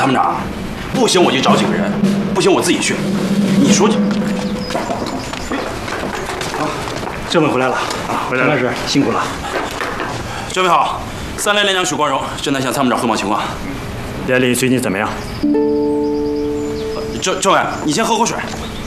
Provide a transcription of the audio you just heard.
参谋长，不行我就找几个人，不行我自己去。你说去。 政委回来了啊，回来了，是辛苦了。 政委好，3连连长许光荣正在向参谋长汇报情况。 连里最近怎么样？ 政委，你先喝口水。